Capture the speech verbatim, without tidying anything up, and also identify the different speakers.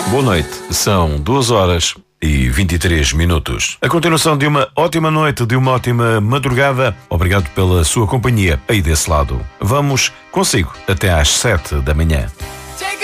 Speaker 1: Boa noite, são duas horas e vinte e três minutos. A continuação de uma ótima noite, de uma ótima madrugada. Obrigado pela sua companhia aí desse lado. Vamos consigo até às sete da manhã.